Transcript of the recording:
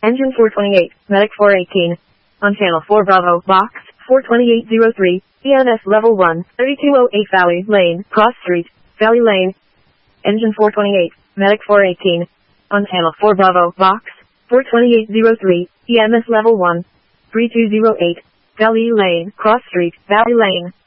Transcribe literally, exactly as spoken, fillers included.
Engine four twenty-eight, Medic four eighteen. On channel four Bravo, box, four twenty-eight oh three, E M S level one, thirty-two oh eight Valley Lane, Cross Street, Valley Lane. Engine four twenty-eight, Medic four eighteen. On channel four Bravo, box, four twenty-eight oh three, E M S level one, three two oh eight, Valley Lane, Cross Street, Valley Lane.